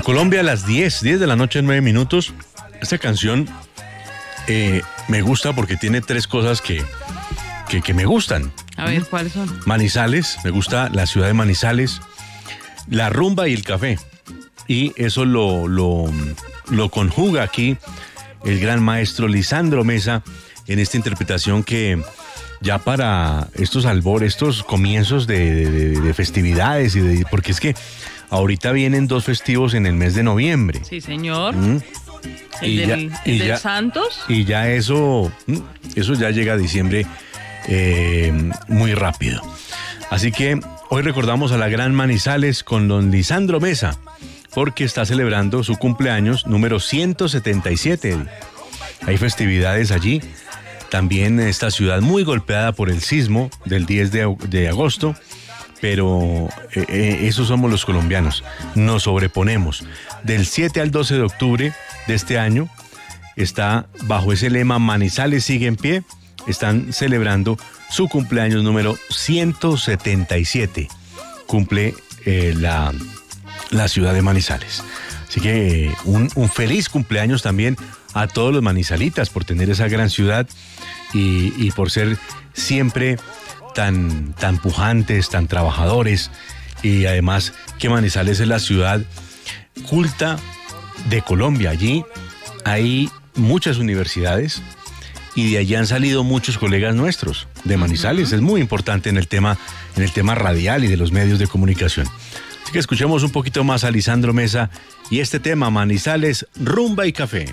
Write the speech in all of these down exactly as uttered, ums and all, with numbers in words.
Colombia a las diez, diez de la noche, nueve minutos. Esta canción eh, me gusta porque tiene tres cosas que, que, que me gustan. A ver, ¿cuáles son? Manizales, me gusta la ciudad de Manizales, la rumba y el café. Y eso lo, lo, lo conjuga aquí el gran maestro Lisandro Mesa en esta interpretación que ya para estos albores, estos comienzos de, de, de festividades, y de, porque es que ahorita vienen dos festivos en el mes de noviembre. Sí, señor. ¿Mm? El y del, ya, el y del ya, Santos. Y ya eso, eso ya llega a diciembre eh, muy rápido. Así que hoy recordamos a la gran Manizales con don Lisandro Mesa, porque está celebrando su cumpleaños número ciento setenta y siete. Hay festividades allí. También esta ciudad muy golpeada por el sismo del diez de agosto, pero eh, eh, esos somos los colombianos, nos sobreponemos. Del siete al doce de octubre de este año está bajo ese lema Manizales sigue en pie, están celebrando su cumpleaños número ciento setenta y siete, cumple eh, la, la ciudad de Manizales. Así que eh, un, un feliz cumpleaños también a todos los manizalitas por tener esa gran ciudad y, y por ser siempre tan, tan pujantes, tan trabajadores, y además que Manizales es la ciudad culta de Colombia. Allí hay muchas universidades y de allí han salido muchos colegas nuestros de Manizales. Uh-huh. Es muy importante en el tema, en el tema radial y de los medios de comunicación. Así que escuchemos un poquito más a Lisandro Mesa y este tema, Manizales, rumba y café.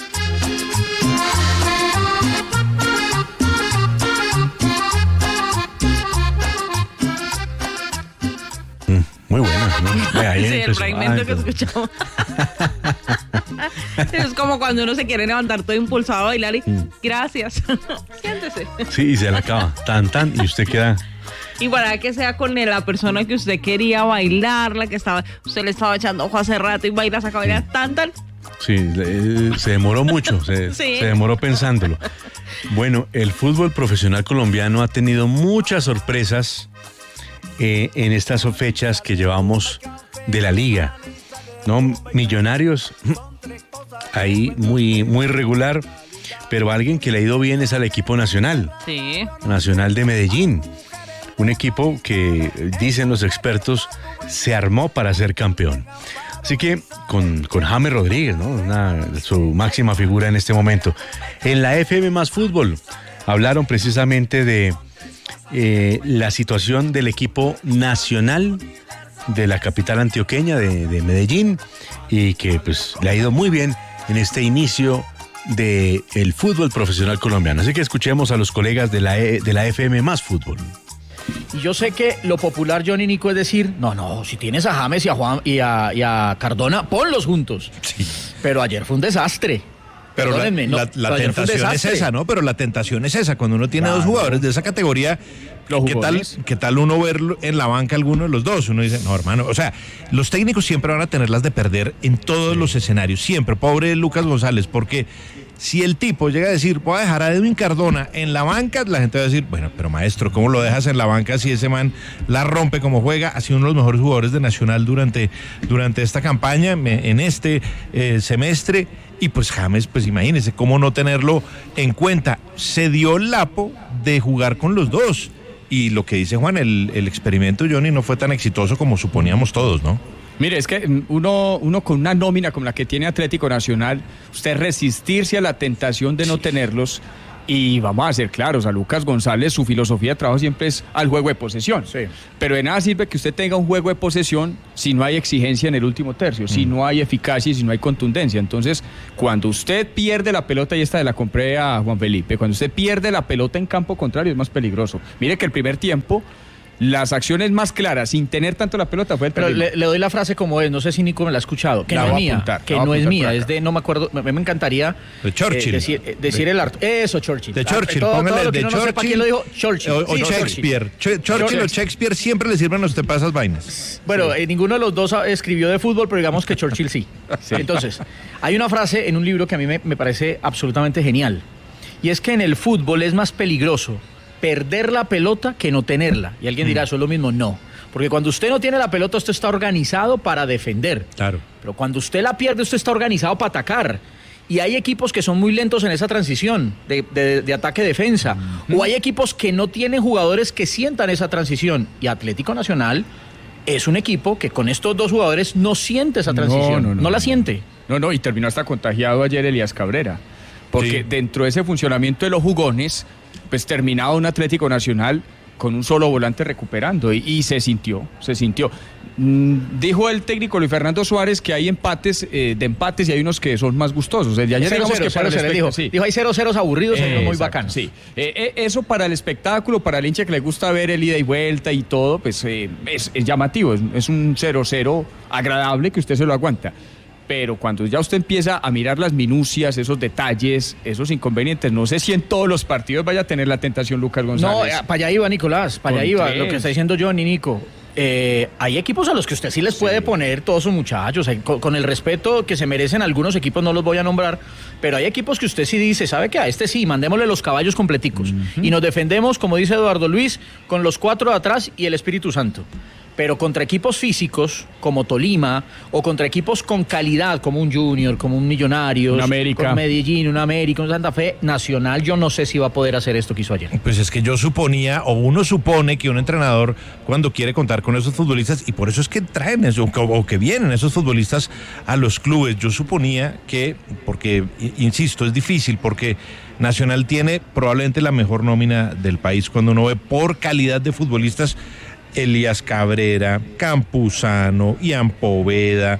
Muy buena, ¿no? Vea, sí, el fragmento que escuchamos. Es como cuando uno se quiere levantar todo impulsado a bailar y mm. gracias. Siéntese. Sí, y se le acaba. Tan, tan, y usted queda... Y para que sea con la persona que usted quería bailar, la que estaba, usted le estaba echando ojo hace rato y baila, saca bailar, mm. tan, tan. Sí, se demoró mucho, se, sí. se demoró pensándolo. Bueno, el fútbol profesional colombiano ha tenido muchas sorpresas Eh, en estas fechas que llevamos de la liga, ¿no? Millonarios, ahí muy, muy regular, pero alguien que le ha ido bien es al equipo nacional, sí. Nacional de Medellín, un equipo que, dicen los expertos, se armó para ser campeón. Así que con, con James Rodríguez, ¿no? Una, su máxima figura en este momento. En la F M Más Fútbol hablaron precisamente de Eh, la situación del equipo nacional de la capital antioqueña de, de Medellín, y que pues le ha ido muy bien en este inicio del fútbol profesional colombiano. Así que escuchemos a los colegas de la, e, de la F M Más Fútbol. Y yo sé que lo popular, Johnny Nico, es decir, no, no, si tienes a James y a Juan y a, y a Cardona, ponlos juntos. Sí. Pero ayer fue un desastre. Pero la, no, la, la tentación es esa, ¿no? Pero la tentación es esa. Cuando uno tiene claro. dos jugadores de esa categoría, ¿qué tal, ¿qué tal uno verlo en la banca alguno de los dos? Uno dice, no, hermano, o sea, los técnicos siempre van a tenerlas de perder en todos sí. los escenarios, siempre. Pobre Lucas González, porque si el tipo llega a decir, voy a dejar a Edwin Cardona en la banca, la gente va a decir, bueno, pero maestro, ¿cómo lo dejas en la banca si ese man la rompe como juega? Ha sido uno de los mejores jugadores de Nacional durante, durante esta campaña, en este eh, semestre. Y pues James, pues imagínense cómo no tenerlo en cuenta. Se dio el lapo de jugar con los dos. Y lo que dice Juan, el, el experimento, Johnny, no fue tan exitoso como suponíamos todos, ¿no? Mire, es que uno, uno con una nómina como la que tiene Atlético Nacional, usted resistirse a la tentación de no tenerlos. Y vamos a ser claros, a Lucas González su filosofía de trabajo siempre es al juego de posesión. Sí. Pero de nada sirve que usted tenga un juego de posesión si no hay exigencia en el último tercio, mm. si no hay eficacia y si no hay contundencia. Entonces, cuando usted pierde la pelota, y esta de la compré a Juan Felipe, cuando usted pierde la pelota en campo contrario es más peligroso. Mire que el primer tiempo, las acciones más claras, sin tener tanto la pelota, fue el Pero le, le doy la frase como es, no sé si Nico me la ha escuchado, que la no es mía, apuntar, que no es mía, es de, no me acuerdo, me, me encantaría de Churchill. Eh, decir, eh, decir de, el art, eso, Churchill. De Churchill, ah, todo, póngale todo de no Churchill. No sepa quién lo dijo, Churchill. O, o sí, Shakespeare. Churchill, Churchill o Shakespeare siempre le sirven a usted para esas vainas. Bueno, sí. eh, ninguno de los dos escribió de fútbol, pero digamos que Churchill sí. sí. Entonces, hay una frase en un libro que a mí me, me parece absolutamente genial, y es que en el fútbol es más peligroso perder la pelota que no tenerla. Y alguien dirá, ¿eso es lo mismo? No. Porque cuando usted no tiene la pelota, usted está organizado para defender. Claro. Pero cuando usted la pierde, usted está organizado para atacar. Y hay equipos que son muy lentos en esa transición de, de, de ataque-defensa. Uh-huh. O hay equipos que no tienen jugadores que sientan esa transición. Y Atlético Nacional es un equipo que con estos dos jugadores no siente esa transición. No, no, no, no la siente. No, no, y terminó hasta contagiado ayer Elías Cabrera. Porque sí. Dentro de ese funcionamiento de los jugones, pues terminaba un Atlético Nacional con un solo volante recuperando. Y, y se sintió, se sintió. Mm, dijo el técnico Luis Fernando Suárez que hay empates, eh, de empates y hay unos que son más gustosos. Desde ayer cero, digamos cero, que para cero, el dijo, sí. dijo hay cero ceros aburridos, eh, muy exacto, bacanos. Sí. Eh, eh, eso para el espectáculo, para el hincha que le gusta ver el ida y vuelta y todo, pues eh, es, es llamativo, es, es un cero cero agradable que usted se lo aguanta. Pero cuando ya usted empieza a mirar las minucias, esos detalles, esos inconvenientes, no sé si en todos los partidos vaya a tener la tentación Lucas González. No, eh, para allá iba Nicolás, para allá iba, lo que está diciendo Johnny, Nico. Eh, hay equipos a los que usted sí les puede sí. poner todos sus muchachos, hay, con, con el respeto que se merecen algunos equipos, no los voy a nombrar, pero hay equipos que usted sí dice, ¿sabe qué? A este sí, mandémosle los caballos completicos. Uh-huh. Y nos defendemos, como dice Eduardo Luis, con los cuatro de atrás y el Espíritu Santo. Pero contra equipos físicos como Tolima o contra equipos con calidad como un Junior, como un Millonarios, un América, con Medellín, un América, un Santa Fe, Nacional, yo no sé si va a poder hacer esto que hizo ayer. Pues es que yo suponía, o uno supone que un entrenador cuando quiere contar con esos futbolistas, y por eso es que traen eso, o que vienen esos futbolistas a los clubes, yo suponía que, porque, insisto, es difícil, porque Nacional tiene probablemente la mejor nómina del país cuando uno ve por calidad de futbolistas. Elías Cabrera, Campuzano, Ian Poveda,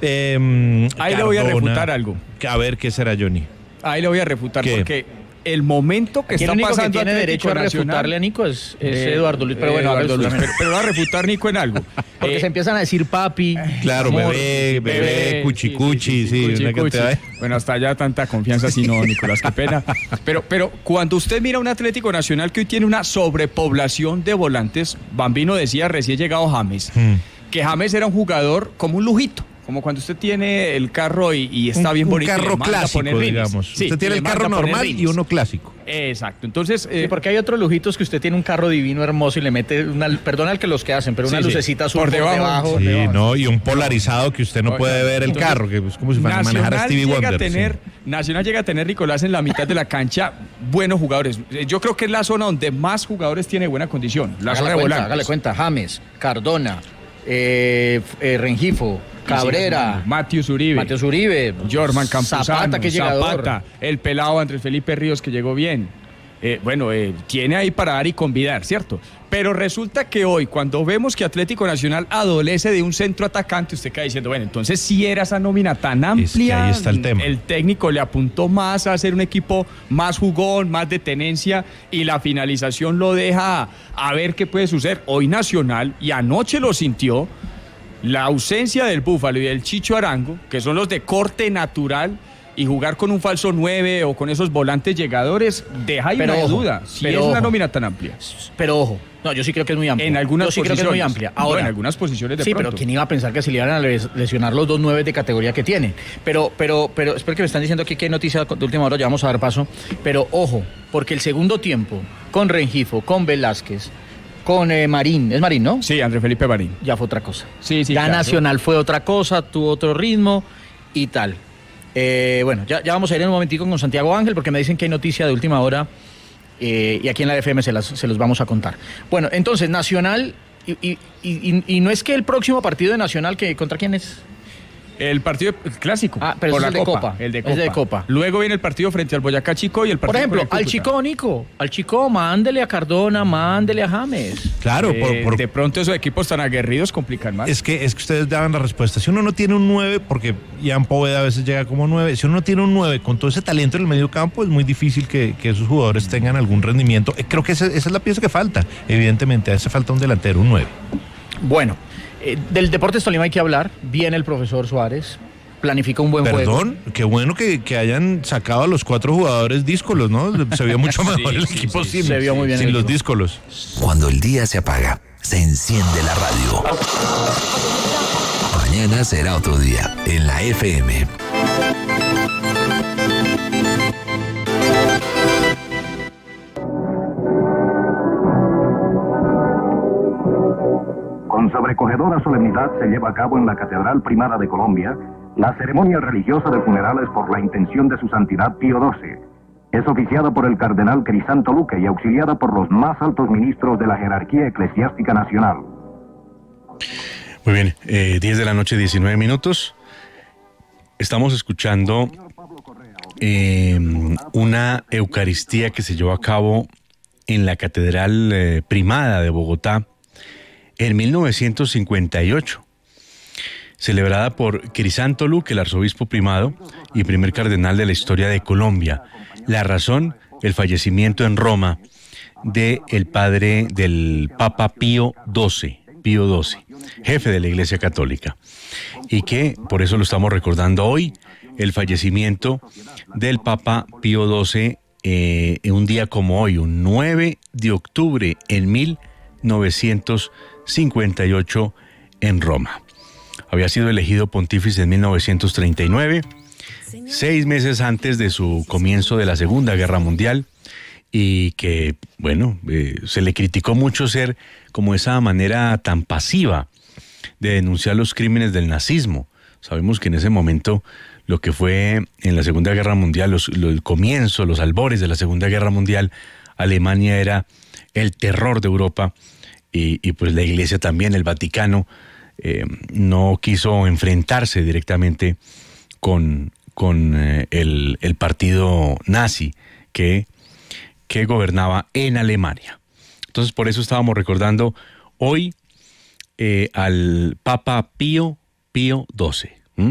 eh, Ahí Cardona. Le voy a refutar algo. A ver, ¿qué será, Johnny? Ahí le voy a refutar ¿Qué? Porque el momento que Aquí está el único pasando que tiene Atlético derecho a Nacional, refutarle a Nico es, es eh, Eduardo Luis, pero bueno, Eduardo Luis, Luis, pero, pero va a refutar Nico en algo. Porque eh, se empiezan a decir papi, claro, amor, bebé, bebé, bebé, cuchicuchi, sí, sí, sí, sí, cuchi, cuchi. De... Bueno, hasta allá tanta confianza, sí, no, Nicolás, qué pena. Pero, pero cuando usted mira un Atlético Nacional que hoy tiene una sobrepoblación de volantes, Bambino decía recién llegado James, hmm. que James era un jugador como un lujito. Como cuando usted tiene el carro y, y está un, bien bonito. Un carro clásico, digamos. Sí, usted tiene el carro normal y uno clásico. Exacto. Entonces, eh, sí, porque hay otros lujitos que usted tiene un carro divino, hermoso y le mete una, perdona el que los que hacen, pero una sí, lucecita azul por debajo. Por debajo sí, debajo. no, y un polarizado que usted no okay. puede ver el Entonces, carro, que es como si fuera manejar a Stevie Wonder. A tener, sí. Nacional llega a tener, Nicolás, en la mitad de la cancha buenos jugadores. Yo creo que es la zona donde más jugadores tiene buena condición. La hágale zona cuenta, de volantes. Hágale cuenta, James, Cardona, eh, eh, Rengifo, Cabrera, Matius Uribe, Matius Uribe, Jorman Campuzano, Zapata, que Zapata, el pelado Andrés Felipe Ríos que llegó bien. Eh, bueno, eh, tiene ahí para dar y convidar, ¿cierto? Pero resulta que hoy, cuando vemos que Atlético Nacional adolece de un centro atacante, usted queda diciendo, bueno, entonces si era esa nómina tan amplia, es que ahí está el tema. El técnico le apuntó más a hacer un equipo más jugón, más de tenencia, y la finalización lo deja a ver qué puede suceder. Hoy Nacional, y anoche lo sintió, la ausencia del Búfalo y del Chicho Arango, que son los de corte natural, y jugar con un falso nueve o con esos volantes llegadores, deja ahí una duda. Si es una nómina tan amplia. Pero ojo, no, yo sí creo que es muy amplia. En algunas yo sí posiciones. creo que es muy amplia. Ahora, no, en algunas posiciones de sí, pronto. pero ¿quién iba a pensar que se le iban a lesionar los dos nueve de categoría que tienen? Pero, pero, pero, espero que me están diciendo aquí que hay noticia de última hora, ya vamos a dar paso. Pero ojo, porque el segundo tiempo, con Rengifo, con Velázquez, con eh, Marín, ¿es Marín, no? Sí, Andrés Felipe Marín. Ya fue otra cosa. Sí, sí. Ya claro. Nacional fue otra cosa, tuvo otro ritmo y tal. Eh, bueno, ya, ya vamos a ir en un momentico con Santiago Ángel porque me dicen que hay noticia de última hora eh, y aquí en la F M se, las, se los vamos a contar. Bueno, entonces, Nacional, y, y, y, y no es que el próximo partido de Nacional, que ¿contra quién es? El partido clásico. Ah, pero por es la el de Copa, Copa. El de Copa. Es de Copa. Luego viene el partido frente al Boyacá Chico y el partido. Por ejemplo, al Chico, Nico. Al Chico, mándele a Cardona, mándele a James. Claro, eh, por, por... de pronto esos equipos tan aguerridos complican más. Es que, es que ustedes daban la respuesta. Si uno no tiene un nueve, porque Ian Poveda a veces llega como nueve, si uno no tiene un nueve con todo ese talento en el medio campo, es muy difícil que, que esos jugadores tengan algún rendimiento. Creo que esa, esa es la pieza que falta. Evidentemente, hace falta un delantero, un nueve. Bueno, eh, del Deportes Tolima hay que hablar. Viene el profesor Suárez. Planifica un buen Perdón, juego. Perdón, qué bueno que, que hayan sacado a los cuatro jugadores díscolos, ¿no? Se vio mucho mejor sí, el equipo sí, sin, se vio muy bien sin el los equipo. díscolos. Cuando el día se apaga, se enciende la radio. Mañana será otro día en la F M. sobrecogedora solemnidad se lleva a cabo en la Catedral Primada de Colombia la ceremonia religiosa de funerales por la intención de su santidad Pío doce. Es oficiada por el cardenal Crisanto Luque y auxiliada por los más altos ministros de la jerarquía eclesiástica nacional. Muy bien, eh, diez de la noche, diecinueve minutos. Estamos escuchando eh, una Eucaristía que se llevó a cabo en la Catedral eh, Primada de Bogotá en mil novecientos cincuenta y ocho, celebrada por Crisanto Luque, el arzobispo primado y primer cardenal de la historia de Colombia. La razón, el fallecimiento en Roma de el padre del Papa Pío doce, Pío doce, jefe de la Iglesia Católica, y que por eso lo estamos recordando hoy, el fallecimiento del Papa Pío doce eh, en un día como hoy, un nueve de octubre en mil novecientos cincuenta y ocho en Roma. Había sido elegido pontífice en mil novecientos treinta y nueve, seis meses antes de su comienzo de la Segunda Guerra Mundial, y que, bueno, eh, se le criticó mucho ser como esa manera tan pasiva de denunciar los crímenes del nazismo. Sabemos que en ese momento lo que fue en la Segunda Guerra Mundial, los, lo, el comienzo, los albores de la Segunda Guerra Mundial, Alemania era el terror de Europa, y, y pues la Iglesia también, el Vaticano, eh, no quiso enfrentarse directamente con, con eh, el, el partido nazi que, que gobernaba en Alemania. Entonces por eso estábamos recordando hoy eh, al Papa Pío, Pío doce. ¿Mm?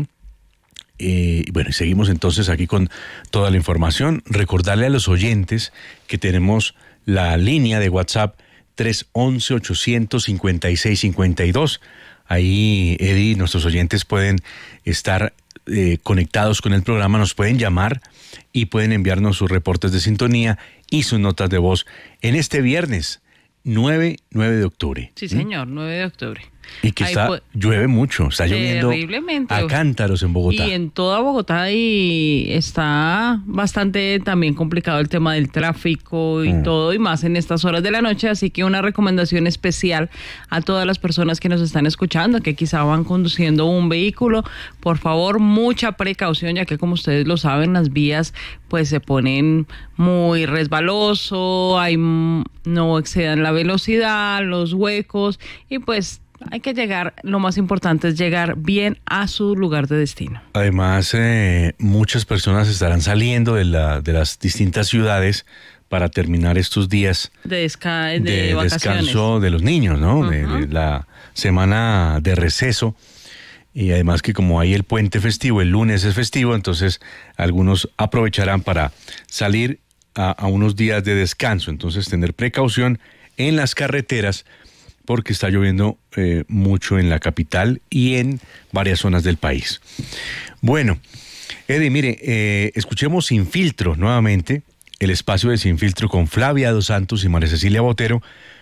Eh, bueno, seguimos entonces aquí con toda la información. Recordarle a los oyentes que tenemos la línea de WhatsApp tres once, ochocientos cincuenta y seis cincuenta y dos. Ahí, Eddie, nuestros oyentes pueden estar eh, conectados con el programa, nos pueden llamar y pueden enviarnos sus reportes de sintonía y sus notas de voz en este viernes nueve de octubre. Sí, señor, nueve de octubre. Y que está, llueve mucho, está lloviendo terriblemente a cántaros en Bogotá. Y en toda Bogotá, y está bastante también complicado el tema del tráfico y mm. todo, y más en estas horas de la noche. Así que una recomendación especial a todas las personas que nos están escuchando, que quizá van conduciendo un vehículo, por favor, mucha precaución, ya que como ustedes lo saben, las vías pues se ponen muy resbaloso, hay, no excedan la velocidad, los huecos, y pues hay que llegar, lo más importante es llegar bien a su lugar de destino. Además, eh, muchas personas estarán saliendo de, la, de las distintas ciudades para terminar estos días de, desca de, de vacaciones. Descanso de los niños, ¿no? Uh-huh. de, de la semana de receso. Y además que como hay el puente festivo, el lunes es festivo, entonces algunos aprovecharán para salir a, a unos días de descanso. Entonces tener precaución en las carreteras, porque está lloviendo eh, mucho en la capital y en varias zonas del país. Bueno, Eddie, mire, eh, escuchemos Sin Filtro nuevamente, el espacio de Sin Filtro con Flavia Dos Santos y María Cecilia Botero,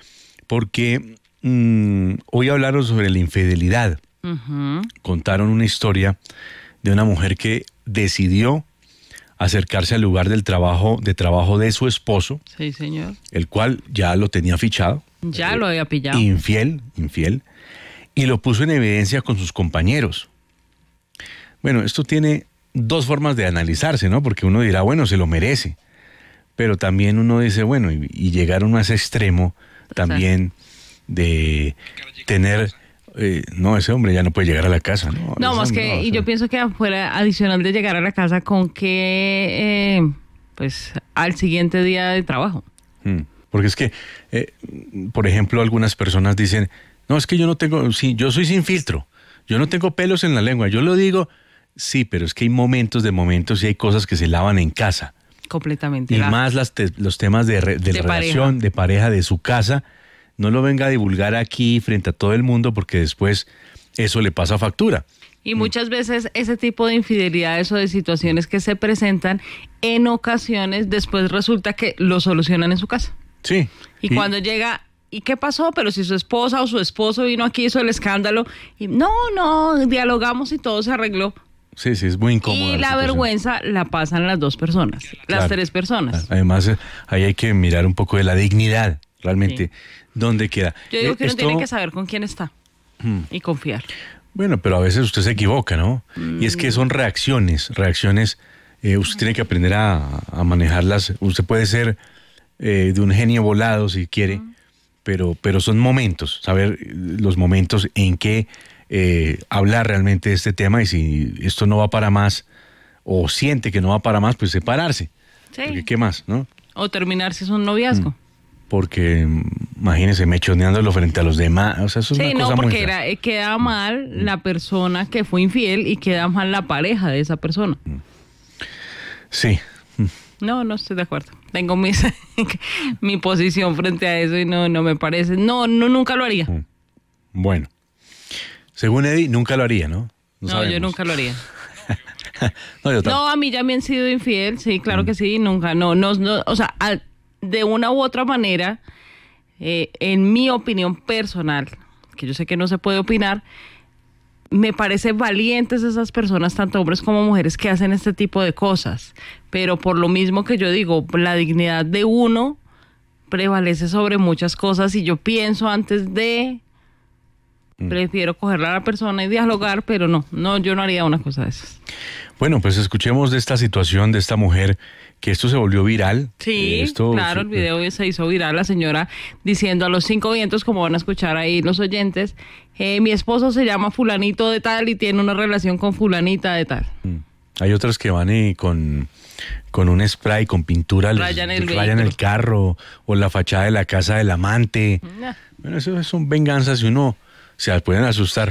porque mmm, hoy hablaron sobre la infidelidad. Uh-huh. Contaron una historia de una mujer que decidió acercarse al lugar del trabajo, de trabajo de su esposo. Sí, señor. El cual ya lo tenía fichado. Ya lo había pillado. Infiel, infiel. Y lo puso en evidencia con sus compañeros. Bueno, esto tiene dos formas de analizarse, ¿no? Porque uno dirá, bueno, se lo merece. Pero también uno dice, bueno, y, y llegar uno a ese extremo también de tener... Eh, no, ese hombre ya no puede llegar a la casa, ¿no? No, más hombre, que, no, y o sea, yo pienso que fuera adicional de llegar a la casa con que, eh, pues, al siguiente día de trabajo. Hmm. Porque es que, eh, por ejemplo, algunas personas dicen, no, es que yo no tengo, sí, yo soy sin filtro, yo no tengo pelos en la lengua, yo lo digo, sí, pero es que hay momentos de momentos y hay cosas que se lavan en casa. Completamente. Y la... más las te, los temas de, re, de, de relación, pareja. de pareja, de su casa, no lo venga a divulgar aquí frente a todo el mundo porque después eso le pasa factura. Y muchas veces ese tipo de infidelidades o de situaciones que se presentan en ocasiones después resulta que lo solucionan en su casa. Sí. Y, y cuando llega, ¿y qué pasó? Pero si su esposa o su esposo vino aquí, hizo el escándalo, y no, no, dialogamos y todo se arregló. Sí, sí, es muy incómodo. Y la, la vergüenza la pasan las dos personas, claro, las tres personas. Además, ahí hay que mirar un poco de la dignidad, realmente, sí. ¿Dónde queda? Yo digo que eh, uno esto... tiene que saber con quién está. hmm. y confiar. Bueno, pero a veces usted se equivoca, ¿no? Mm. Y es que son reacciones, reacciones, eh, usted tiene que aprender a, a manejarlas. Usted puede ser eh, de un genio volado si quiere, mm. pero, pero son momentos, saber los momentos en que eh, hablar realmente de este tema, y si esto no va para más o siente que no va para más, pues separarse. Sí. Porque ¿qué más, no? O terminar si es un noviazgo. Mm. Porque, imagínese, mechoneándolo frente a los demás. O sea, eso es sí, una no, cosa porque muy era, eh, queda mal la persona que fue infiel y queda mal la pareja de esa persona. Sí. No, no estoy de acuerdo. Tengo mis, mi posición frente a eso y no, no me parece. No, no, nunca lo haría. Bueno. Según Eddie, nunca lo haría, ¿no? No, no yo nunca lo haría. no, yo no, a mí ya me han sido infiel, sí, claro mm. que sí, nunca, no, no, no o sea, al, de una u otra manera, eh, en mi opinión personal, que yo sé que no se puede opinar, me parece valientes esas personas, tanto hombres como mujeres, que hacen este tipo de cosas. Pero por lo mismo que yo digo, la dignidad de uno prevalece sobre muchas cosas, y yo pienso antes de... Mm. Prefiero cogerla a la persona y dialogar, pero no, no, yo no haría una cosa de esas. Bueno, pues escuchemos de esta situación de esta mujer, que esto se volvió viral. Sí, esto, claro, el video se hizo viral, la señora diciendo a los cinco vientos, como van a escuchar ahí los oyentes, eh, mi esposo se llama fulanito de tal y tiene una relación con fulanita de tal. Mm. Hay otras que van y con, con un spray, con pintura, rayan, les, el, rayan el carro o la fachada de la casa del amante. Nah. Bueno, eso son venganzas y uno se pueden asustar.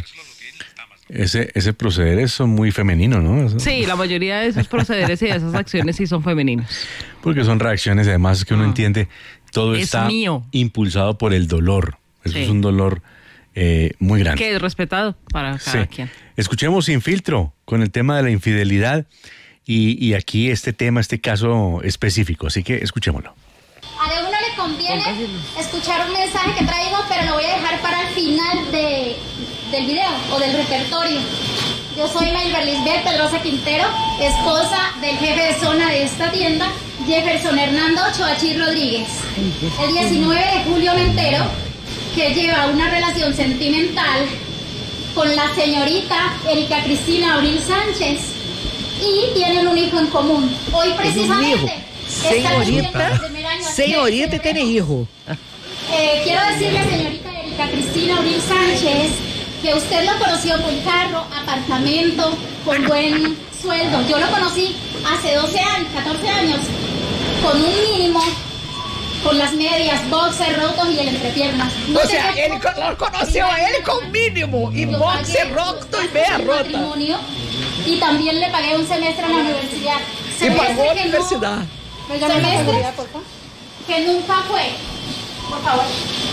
Ese, ese proceder son muy femenino, ¿no? Eso... Sí, la mayoría de esos procederes y de esas acciones sí son femeninos. Porque son reacciones, además, que uno ah. entiende, todo es está mío. impulsado por el dolor. Eso sí. Es un dolor eh, muy grande. Que es respetado para cada sí. quien. Escuchemos Sin Filtro con el tema de la infidelidad y, y aquí este tema, este caso específico. Así que escuchémoslo. A de uno le conviene escuchar un mensaje que traigo, pero lo voy a dejar para el final de, del video o del repertorio. Yo soy Maylber Lisbeth Pedrosa Quintero, esposa del jefe de zona de esta tienda, Jefferson Hernando Choachí Rodríguez. El diecinueve de julio me entero que lleva una relación sentimental con la señorita Erika Cristina Abril Sánchez y tienen un hijo en común. Hoy precisamente... Señorita, señorita tiene hijo. Eh, quiero decirle, señorita Erika Cristina Abril Sánchez, que usted lo conoció con carro, apartamento, con buen sueldo. Yo lo conocí hace doce años, catorce años, con un mínimo, con las medias, boxer rotos y el entrepiernas. No o sea, él lo conoció a él con mínimo, y boxer roto y media rota. Y también le pagué un semestre en la universidad. Y pagó la universidad. Semestre que nunca fue, por favor.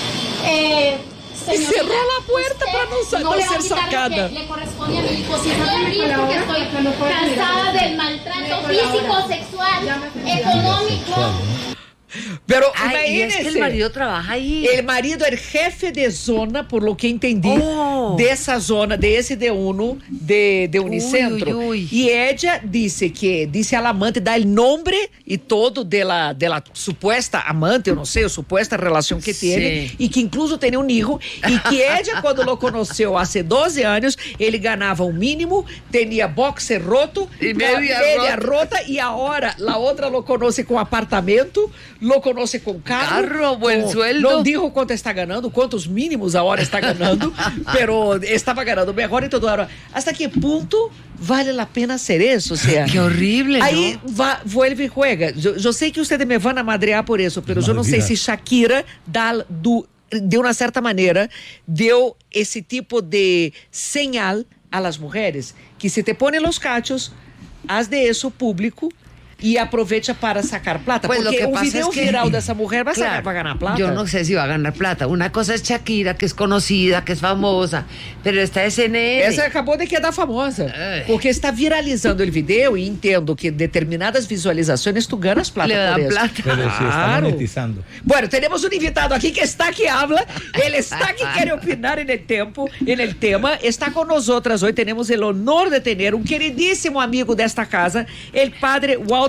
Eh, y cerró la puerta para no, no, no ser sacada. Le corresponde a mi posición porque estoy cansada del maltrato físico, sexual, económico. Pero Ay, es que el marido trabaja ahí. El marido es jefe de zona, por lo que entendí, oh. de esa zona, de ese D uno, de, de Unicentro. Uy, uy, uy. Y ella dice que, dice a la amante, da el nombre y todo de la, de la supuesta amante, yo no sé, supuesta relación que tiene, sí. y que incluso tiene un hijo, y que ella, cuando lo conoció hace doce años, él ganaba un mínimo, tenía boxer roto, y media, media rota. rota, y ahora la otra lo conoce con apartamento, lo conoce con carro, carro buen con, sueldo. Não dijo cuánto está ganando, cuántos mínimos ahora está ganando, pero estaba ganando mejor y todo. Ahora, ¿hasta qué punto vale la pena hacer eso? O sea, qué horrible, ahí ¿no? va, vuelve y juega. Yo, yo sé que ustedes me van a madrear por eso, pero yo no sé si Shakira da, do, de una cierta manera dio ese tipo de señal a las mujeres, que si te ponen los cachos, haz de eso público y aprovecha para sacar plata. Pues porque lo que un pasa video es que, viral de esa mujer va a claro, sacar para ganar plata. Yo no sé si va a ganar plata. Una cosa es Shakira, que es conocida, que es famosa, pero esta es N N. Essa acabou de quedar famosa. Ay. Porque está viralizando el video y entiendo que determinadas visualizaciones tú ganas plata. Le dan por eso. plata. Pero claro. Sí está monetizando. Bueno, tenemos un invitado aquí que está que habla. Él está que quiere opinar en el tiempo, en el tema. Está con nosotras hoy. Tenemos el honor de tener un queridísimo amigo de esta casa, el padre Walter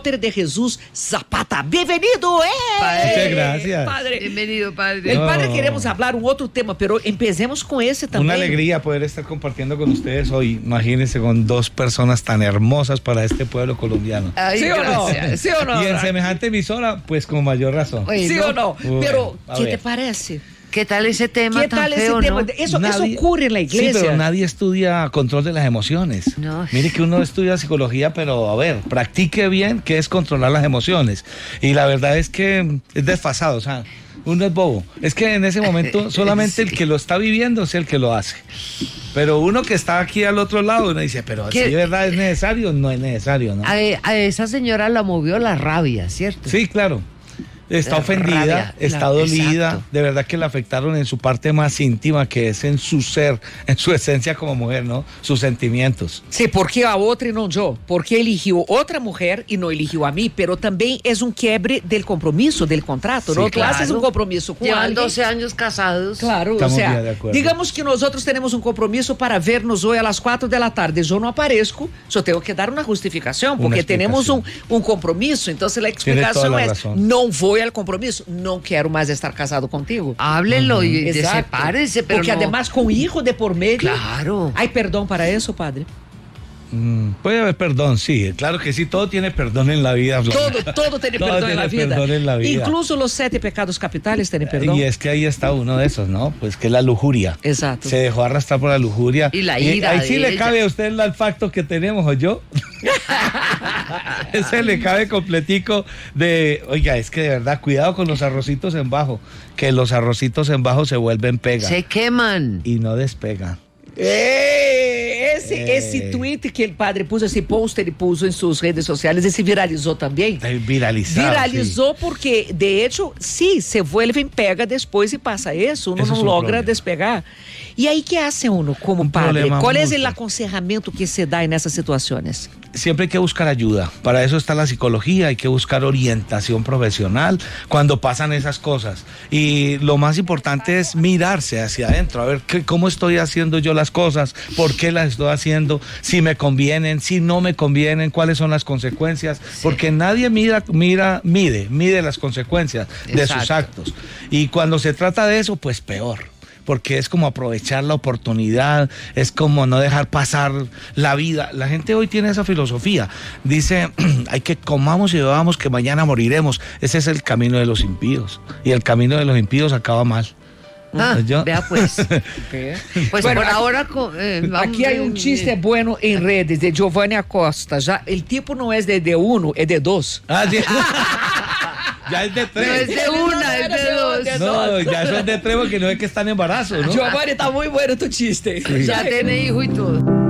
Walter de Jesús Zapata. Bienvenido, eh. Muchas gracias. Padre. Bienvenido, padre. El padre No. queremos hablar un otro tema, pero empecemos con ese también. Una alegría poder estar compartiendo con ustedes hoy. Imagínense con dos personas tan hermosas para este pueblo colombiano. Ay, ¿Sí o no? gracias. ¿Sí o no? Y en semejante emisora, pues con mayor razón. Oye, ¿Sí no. o no? Bueno, Pero, a ¿qué ver. te parece? ¿Qué tal ese tema ¿Qué tan tal ese feo, tema? no? Eso, Nadie- eso ocurre en la iglesia. Sí, pero nadie estudia control de las emociones. No. Mire que uno estudia psicología, pero a ver, practique bien qué es controlar las emociones. Y la verdad es que es desfasado, o sea, uno es bobo. Es que en ese momento solamente el que lo está viviendo es el que lo hace. Pero uno que está aquí al otro lado, uno dice, pero si ¿Qué? de verdad es necesario, no es necesario, ¿no? A, a esa señora la movió la rabia, ¿cierto? Sí, claro. Está La ofendida, rabia, está la- dolida, exacto. de verdad que la afectaron en su parte más íntima, que es en su ser, en su esencia como mujer, ¿no? Sus sentimientos. Sí, porque a outra e não eu. Porque eligiu outra mulher e não eligiu a mim, pero também é um quebre del compromisso, del contrato, Sí, ¿no? Tú claro. haces un compromiso con Llevan alguien. doce años casados. Claro, Estamos o sea, bien de acuerdo. digamos que nosotros tenemos un compromiso para vernos hoy a las cuatro de la tarde. Yo no aparezco, yo tengo que dar una justificación, porque Una tenemos un, explicación. un compromiso. Entonces la Tiene explicación toda la es, razón. no voy al compromiso, no quiero más estar casado contigo. Háblenlo y de- Exacto. sepárense, pero Porque no- además con hijo de por medio. Claro. ¿Hay perdón para eso, padre? Mm, puede haber perdón, sí, claro que sí, todo tiene perdón en la vida. Blanca. Todo, todo tiene Todo perdón en la tiene vida. perdón en la vida. Incluso los siete pecados capitales tienen perdón. Y es que ahí está uno de esos, ¿no? Pues que es la lujuria. Exacto. Se dejó arrastrar por la lujuria. Y la ira ahí de sí le ella. cabe a usted el olfacto que tenemos, ¿o yo? Ese le cabe completico de, oiga, es que de verdad, cuidado con los arrocitos en bajo, que los arrocitos en bajo se vuelven pega Se queman. y no despegan. Eh, esse, É. esse tweet que el padre puso, esse post ele puso em suas redes sociais, esse viralizou também. Eh, Viralizado. Viralizou porque, de hecho, sí, se vuelven pega después y pasa eso, uno Ese no es un logra problema. despegar. E aí, que hace uno como Un padre? problema Qual é mucho. o aconselhamento que se dá nessas situações? Siempre hay que buscar ayuda. Para eso está la psicología, hay que buscar orientación profesional cuando pasan esas cosas. Y lo más importante es mirarse hacia adentro, a ver qué, cómo estoy haciendo yo las cosas, por qué las estoy haciendo, si me convienen, si no me convienen, cuáles son las consecuencias, porque nadie mira, mira, mide, mide las consecuencias de sus Exacto. actos. Y cuando se trata de eso, pues peor. Porque es como aprovechar la oportunidad, es como no dejar pasar la vida. La gente hoy tiene esa filosofía. Dice, hay que comamos y bebamos que mañana moriremos. Ese es el camino de los impíos. Y el camino de los impíos acaba mal. Ah, ¿Yo? vea pues. Pues Bueno, por aquí- ahora... co- eh, vamos Aqui há um en- chiste bueno em redes de Giovanni Acosta. Já, el tipo não é de, de uno, é de dos. Ah, sí. Ya es de No tres. es de una, es de dos. No, ya son de tres porque no es que están en embarazo, ¿no? Giovanni, tá muito bueno tu chiste. Ya tiene hijo y todo.